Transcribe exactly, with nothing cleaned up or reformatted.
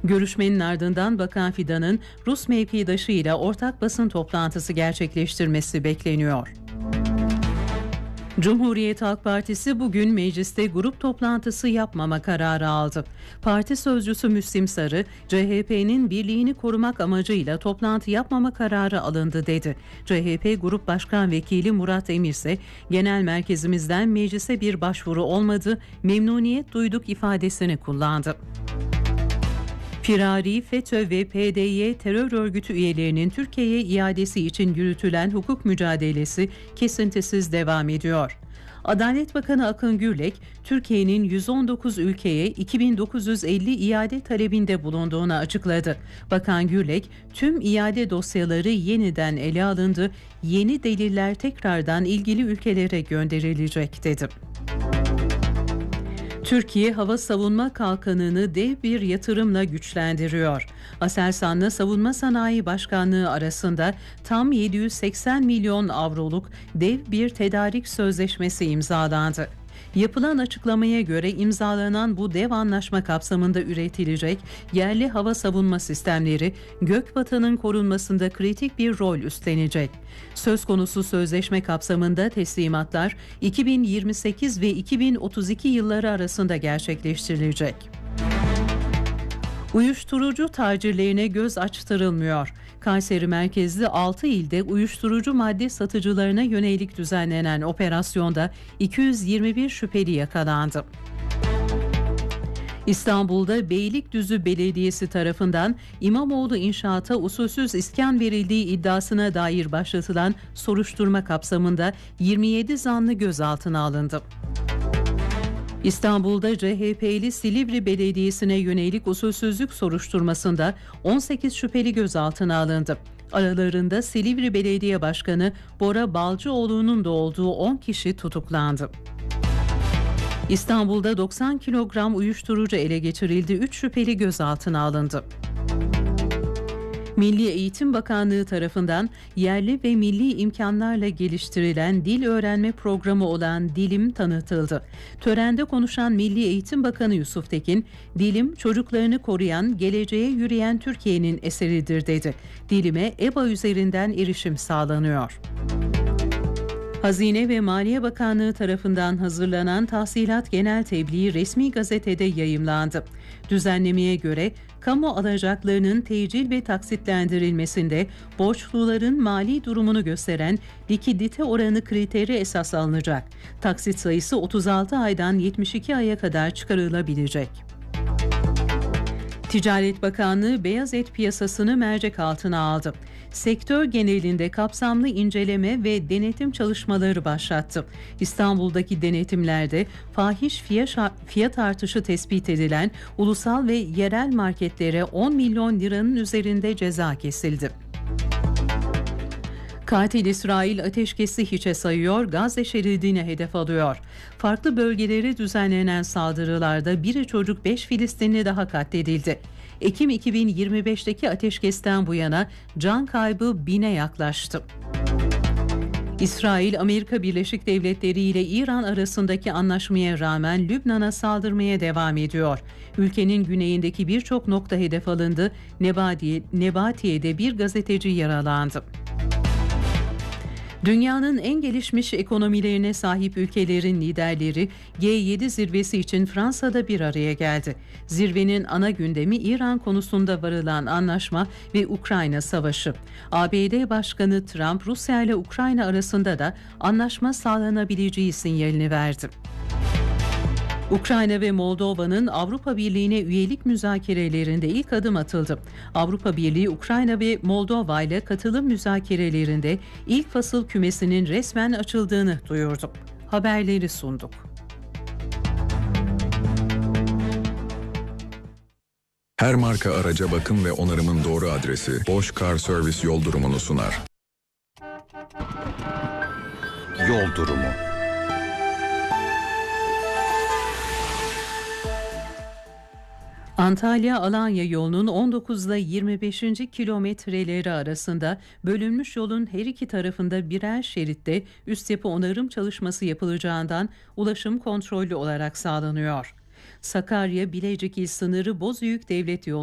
Görüşmenin ardından Bakan Fidan'ın Rus mevkidaşı ile ortak basın toplantısı gerçekleştirmesi bekleniyor. Cumhuriyet Halk Partisi bugün mecliste grup toplantısı yapmama kararı aldı. Parti sözcüsü Müslim Sarı, C H P'nin birliğini korumak amacıyla toplantı yapmama kararı alındı dedi. C H P Grup Başkan Vekili Murat Emir ise genel merkezimizden meclise bir başvuru olmadı, memnuniyet duyduk ifadesini kullandı. Firari, FETÖ ve P D Y terör örgütü üyelerinin Türkiye'ye iadesi için yürütülen hukuk mücadelesi kesintisiz devam ediyor. Adalet Bakanı Akın Gürlek, Türkiye'nin yüz on dokuz ülkeye iki bin dokuz yüz elli iade talebinde bulunduğunu açıkladı. Bakan Gürlek, tüm iade dosyaları yeniden ele alındı, yeni deliller tekrardan ilgili ülkelere gönderilecek dedi. Türkiye Hava Savunma Kalkanı'nı dev bir yatırımla güçlendiriyor. Aselsan'la Savunma Sanayi Başkanlığı arasında tam yedi yüz seksen milyon avroluk dev bir tedarik sözleşmesi imzalandı. Yapılan açıklamaya göre imzalanan bu dev anlaşma kapsamında üretilecek yerli hava savunma sistemleri Gökvatan'ın korunmasında kritik bir rol üstlenecek. Söz konusu sözleşme kapsamında teslimatlar iki bin yirmi sekiz ve iki bin otuz iki yılları arasında gerçekleştirilecek. Uyuşturucu tacirlerine göz açtırılmıyor. Kayseri merkezli altı ilde uyuşturucu madde satıcılarına yönelik düzenlenen operasyonda iki yüz yirmi bir şüpheli yakalandı. İstanbul'da Beylikdüzü Belediyesi tarafından İmamoğlu inşaata usulsüz iskan verildiği iddiasına dair başlatılan soruşturma kapsamında yirmi yedi zanlı gözaltına alındı. İstanbul'da C H P'li Silivri Belediyesi'ne yönelik usulsüzlük soruşturmasında on sekiz şüpheli gözaltına alındı. Aralarında Silivri Belediye Başkanı Bora Balcıoğlu'nun da olduğu on kişi tutuklandı. İstanbul'da doksan kilogram uyuşturucu ele geçirildi, üç şüpheli gözaltına alındı. Milli Eğitim Bakanlığı tarafından yerli ve milli imkanlarla geliştirilen dil öğrenme programı olan Dilim tanıtıldı. Törende konuşan Milli Eğitim Bakanı Yusuf Tekin, Dilim çocuklarını koruyan, geleceğe yürüyen Türkiye'nin eseridir dedi. Dilime E B A üzerinden erişim sağlanıyor. Hazine ve Maliye Bakanlığı tarafından hazırlanan Tahsilat Genel Tebliği resmi gazetede yayımlandı. Düzenlemeye göre kamu alacaklarının tecil ve taksitlendirilmesinde borçluların mali durumunu gösteren likidite oranı kriteri esas alınacak. Taksit sayısı otuz altı aydan yetmiş iki aya kadar çıkarılabilecek. Ticaret Bakanlığı beyaz et piyasasını mercek altına aldı. Sektör genelinde kapsamlı inceleme ve denetim çalışmaları başlattı. İstanbul'daki denetimlerde fahiş fiyat artışı tespit edilen ulusal ve yerel marketlere on milyon liranın üzerinde ceza kesildi. Katil İsrail ateşkesi hiçe sayıyor, Gazze şeridine hedef alıyor. Farklı bölgelere düzenlenen saldırılarda biri çocuk beş Filistinli daha katledildi. Ekim iki bin yirmi beşteki ateşkesten bu yana can kaybı bine yaklaştı. İsrail, Amerika Birleşik Devletleri ile İran arasındaki anlaşmaya rağmen Lübnan'a saldırmaya devam ediyor. Ülkenin güneyindeki birçok nokta hedef alındı. Nebatiye, Nebatiye'de bir gazeteci yaralandı. Dünyanın en gelişmiş ekonomilerine sahip ülkelerin liderleri G yedi zirvesi için Fransa'da bir araya geldi. Zirvenin ana gündemi İran konusunda varılan anlaşma ve Ukrayna savaşı. A B D Başkanı Trump, Rusya ile Ukrayna arasında da anlaşma sağlanabileceği sinyalini verdi. Ukrayna ve Moldova'nın Avrupa Birliği'ne üyelik müzakerelerinde ilk adım atıldı. Avrupa Birliği, Ukrayna ve Moldova ile katılım müzakerelerinde ilk fasıl kümesinin resmen açıldığını duyurdu. Haberleri sunduk. Her marka araca bakım ve onarımın doğru adresi Bosch Car Service yol durumunu sunar. Yol durumu. Antalya-Alanya yolunun on dokuz ile yirmi beşinci kilometreleri arasında bölünmüş yolun her iki tarafında birer şeritte üst yapı onarım çalışması yapılacağından ulaşım kontrollü olarak sağlanıyor. Sakarya-Bilecik il sınırı Bozüyük Devlet Yolu